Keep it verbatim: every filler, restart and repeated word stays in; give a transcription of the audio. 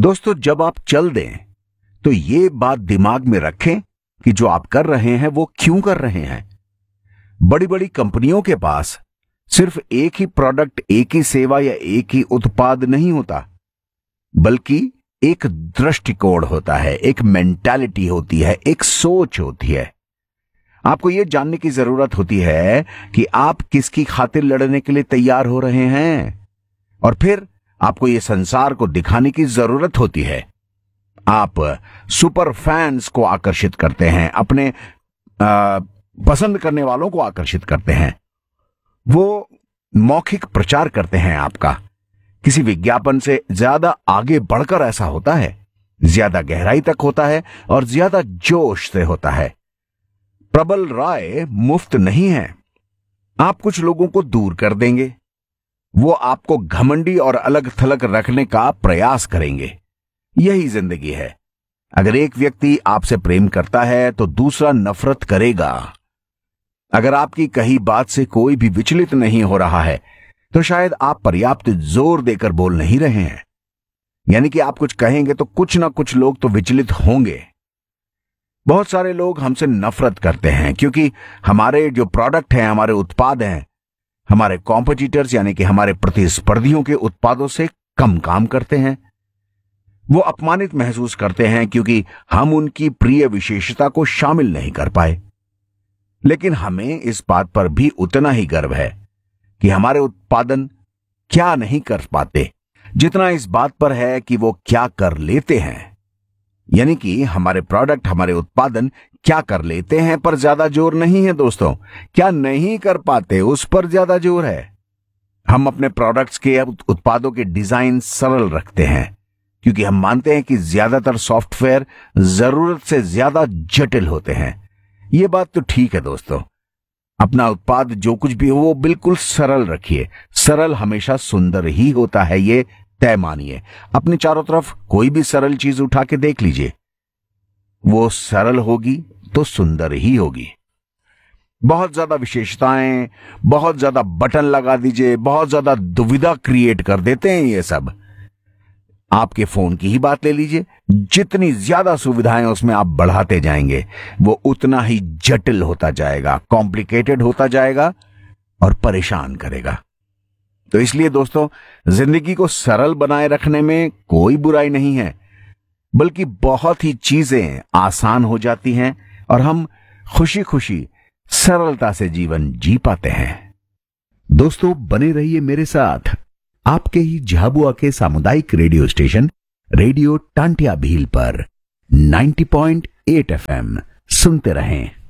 दोस्तों, जब आप चल दें तो ये बात दिमाग में रखें कि जो आप कर रहे हैं वो क्यों कर रहे हैं। बड़ी बड़ी कंपनियों के पास सिर्फ एक ही प्रोडक्ट, एक ही सेवा या एक ही उत्पाद नहीं होता, बल्कि एक दृष्टिकोण होता है, एक मेंटालिटी होती है, एक सोच होती है। आपको यह जानने की जरूरत होती है कि आप किसकी खातिर लड़ने के लिए तैयार हो रहे हैं, और फिर आपको यह संसार को दिखाने की जरूरत होती है। आप सुपर फैंस को आकर्षित करते हैं, अपने आ, पसंद करने वालों को आकर्षित करते हैं। वो मौखिक प्रचार करते हैं आपका। किसी विज्ञापन से ज्यादा आगे बढ़कर ऐसा होता है, ज्यादा गहराई तक होता है और ज्यादा जोश से होता है। प्रबल राय मुफ्त नहीं है। आप कुछ लोगों को दूर कर देंगे, वो आपको घमंडी और अलग थलग रखने का प्रयास करेंगे। यही जिंदगी है। अगर एक व्यक्ति आपसे प्रेम करता है तो दूसरा नफरत करेगा। अगर आपकी कही बात से कोई भी विचलित नहीं हो रहा है तो शायद आप पर्याप्त जोर देकर बोल नहीं रहे हैं। यानी कि आप कुछ कहेंगे तो कुछ ना कुछ लोग तो विचलित होंगे। बहुत सारे लोग हमसे नफरत करते हैं क्योंकि हमारे जो प्रोडक्ट हैं, हमारे उत्पाद हैं, हमारे कॉम्पिटिटर्स यानी कि हमारे प्रतिस्पर्धियों के उत्पादों से कम काम करते हैं। वो अपमानित महसूस करते हैं क्योंकि हम उनकी प्रिय विशेषता को शामिल नहीं कर पाए। लेकिन हमें इस बात पर भी उतना ही गर्व है कि हमारे उत्पादन क्या नहीं कर पाते जितना इस बात पर है कि वो क्या कर लेते हैं। यानी कि हमारे प्रोडक्ट, हमारे उत्पादन क्या कर लेते हैं पर ज्यादा जोर नहीं है दोस्तों। क्या नहीं कर पाते उस पर ज्यादा जोर है। हम अपने प्रोडक्ट्स के, उत्पादों के डिजाइन सरल रखते हैं क्योंकि हम मानते हैं कि ज्यादातर सॉफ्टवेयर जरूरत से ज्यादा जटिल होते हैं। यह बात तो ठीक है दोस्तों। अपना उत्पाद जो कुछ भी हो वो बिल्कुल सरल रखिए। सरल हमेशा सुंदर ही होता है, ये तय मानिए। अपने चारों तरफ कोई भी सरल चीज उठा के देख लीजिए, वो सरल होगी तो सुंदर ही होगी। बहुत ज्यादा विशेषताएं, बहुत ज्यादा बटन लगा दीजिए, बहुत ज्यादा दुविधा क्रिएट कर देते हैं ये सब। आपके फोन की ही बात ले लीजिए, जितनी ज्यादा सुविधाएं उसमें आप बढ़ाते जाएंगे वो उतना ही जटिल होता जाएगा, कॉम्प्लिकेटेड होता जाएगा और परेशान करेगा। तो इसलिए दोस्तों, जिंदगी को सरल बनाए रखने में कोई बुराई नहीं है, बल्कि बहुत ही चीजें आसान हो जाती हैं और हम खुशी खुशी सरलता से जीवन जी पाते हैं। दोस्तों, बने रहिए मेरे साथ आपके ही झाबुआ के सामुदायिक radio station radio Tantia Bhil पर नब्बे पॉइंट आठ एफ एम सुनते रहें।